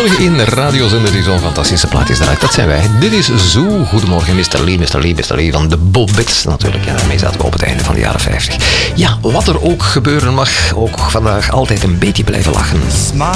Goedemorgen in radiozender die zo'n fantastische plaatjes draait. Dat zijn wij. Dit is Zoo. Goedemorgen Mr. Lee van de Bobbits. Natuurlijk, ja, daarmee zaten we op het einde van de jaren 50. Ja, wat er ook gebeuren mag, ook vandaag altijd een beetje blijven lachen.